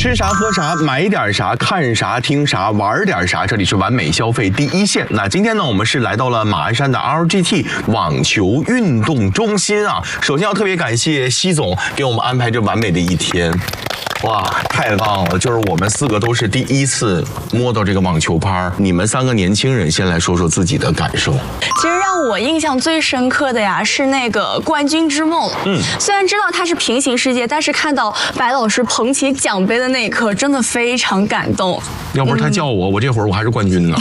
吃啥喝啥，买点啥，看啥听啥，玩点啥。这里是完美消费第一线。那今天呢，我们是来到了马鞍山的 RGT 网球运动中心啊。首先要特别感谢西总给我们安排这完美的一天。哇，太棒了！就是我们4个都是第一次摸到这个网球拍。你们3个年轻人先来说说自己的感受。 其实让我印象最深刻的呀是那个冠军之梦。虽然知道它是平行世界，但是看到白老师捧起奖杯的那一刻，真的非常感动。 要不是他叫我这会儿我还是冠军呢。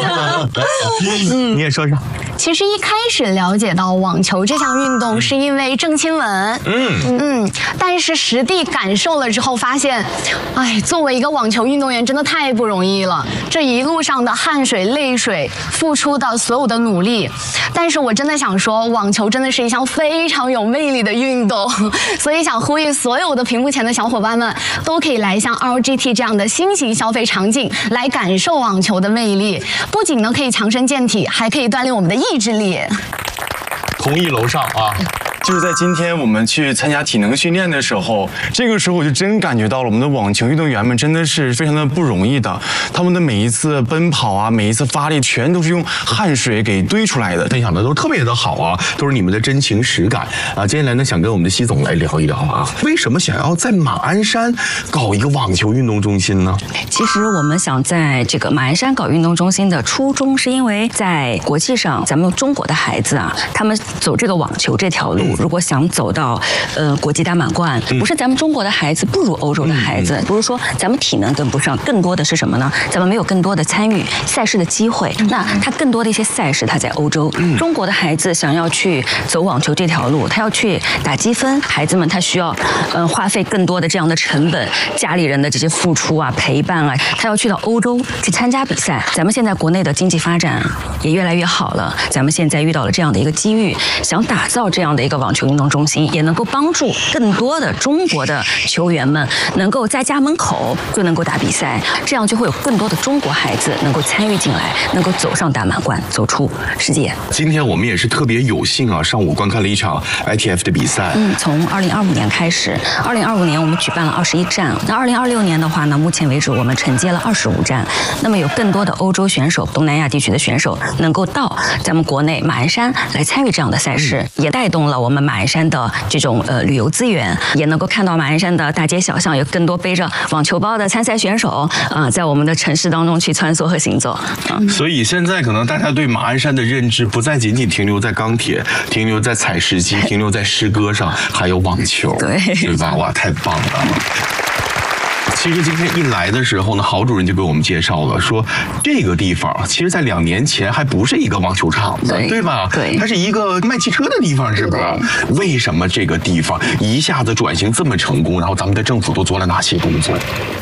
你也说说。 其实一开始了解到网球这项运动是因为郑钦文，但是实地感受了之后发现，作为一个网球运动员真的太不容易了。这一路上的汗水、泪水，付出的所有的努力，但是我真的想说，网球真的是一项非常有魅力的运动，所以想呼吁所有的屏幕前的小伙伴们，都可以来像 RGT 这样的新型消费场景来感受网球的魅力。不仅呢可以强身健体，还可以锻炼我们的意志力。 同意楼上啊。 就是在今天我们去参加体能训练的时候，这个时候我就真感觉到了我们的网球运动员们真的是非常的不容易的。他们的每一次奔跑啊，每一次发力，全都是用汗水给堆出来的。 分享的都特别的好啊，都是你们的真情实感啊。接下来呢，想跟我们的西总来聊一聊啊，为什么想要在马鞍山搞一个网球运动中心呢？ 其实我们想在这个马鞍山搞运动中心的初衷，是因为在国际上，咱们中国的孩子啊，他们走这个网球这条路，如果想走到国际大满贯，不是咱们中国的孩子不如欧洲的孩子，不是说咱们体能跟不上，更多的是什么呢？咱们没有更多的参与赛事的机会。那他更多的一些赛事，他在欧洲。中国的孩子想要去走网球这条路，他要去打积分，孩子们他需要花费更多的这样的成本，家里人的这些付出啊、陪伴啊，他要去到欧洲去参加比赛。咱们现在国内的经济发展也越来越好了，咱们现在遇到了这样的一个机遇，想打造这样的一个网球运动中心，也能够帮助更多的中国的球员们能够在家门口就能够打比赛，这样就会有更多的中国孩子能够参与进来，能够走上大满贯，走出世界。 今天我们也是特别有幸啊，上午观看了一场 ITF 的比赛。 从2025年开始，2025年我们举办了21站，那2026年的话呢，目前为止我们承接了25站。那么有更多的欧洲选手、东南亚地区的选手能够到咱们国内马鞍山来参与这样的赛事，也带动了我们马鞍山的这种旅游资源，也能够看到马鞍山的大街小巷有更多背着网球包的参赛选手在我们的城市当中去穿梭和行走。 所以现在可能大家对马鞍山的认知不再仅仅停留在钢铁，停留在采石机，停留在诗歌上，还有网球，对吧？哇，太棒了！其实今天一来的时候呢，郝主任就给我们介绍了，说这个地方其实在2年前还不是一个网球场子，对吧？ 对， 它是一个卖汽车的地方，是不是？为什么这个地方一下子转型这么成功？然后咱们的政府都做了哪些工作？